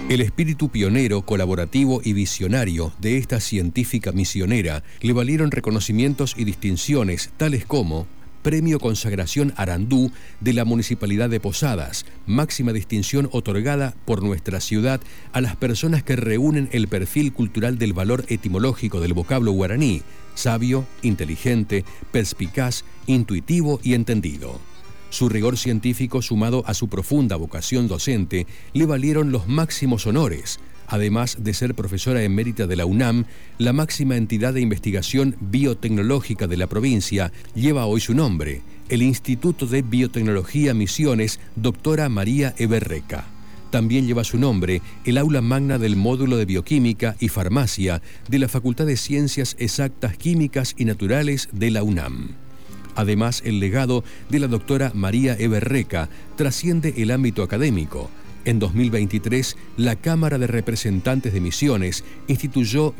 El espíritu pionero, colaborativo y visionario de esta científica misionera le valieron reconocimientos y distinciones tales como Premio Consagración Arandú de la Municipalidad de Posadas, máxima distinción otorgada por nuestra ciudad a las personas que reúnen el perfil cultural del valor etimológico del vocablo guaraní: sabio, inteligente, perspicaz, intuitivo y entendido. Su rigor científico, sumado a su profunda vocación docente, le valieron los máximos honores. Además de ser profesora emérita de la UNAM, la máxima entidad de investigación biotecnológica de la provincia lleva hoy su nombre, el Instituto de Biotecnología Misiones Doctora María Eberreca. También lleva su nombre el aula magna del módulo de Bioquímica y Farmacia de la Facultad de Ciencias Exactas, Químicas y Naturales de la UNAM. Además, el legado de la doctora María Eberreca trasciende el ámbito académico. En 2023, la Cámara de Representantes de Misiones instituyó